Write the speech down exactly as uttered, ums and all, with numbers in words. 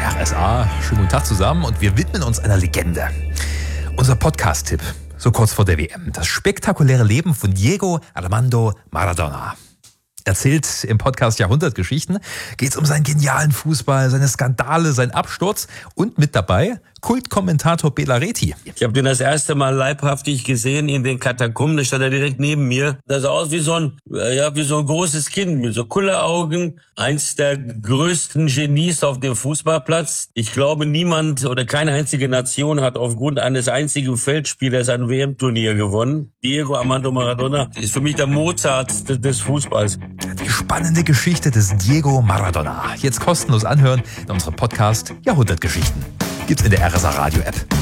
R S A. Schönen guten Tag zusammen und wir widmen uns einer Legende. Unser Podcast-Tipp, so kurz vor der W M. Das spektakuläre Leben von Diego Armando Maradona. Erzählt im Podcast Jahrhundertgeschichten, geht es um seinen genialen Fußball, seine Skandale, seinen Absturz und mit dabei Kultkommentator Bela Reti. Ich habe den das erste Mal leibhaftig gesehen in den Katakomben, da stand er direkt neben mir. Das sah aus wie so ein, ja, wie so ein großes Kind mit so Kulleraugen. Eins der größten Genies auf dem Fußballplatz. Ich glaube, niemand oder keine einzige Nation hat aufgrund eines einzigen Feldspielers ein W M-Turnier gewonnen. Diego Armando Maradona ist für mich der Mozart des Fußballs. Die spannende Geschichte des Diego Maradona. Jetzt kostenlos anhören in unserem Podcast Jahrhundertgeschichten. Gibt's in der R S A Radio App.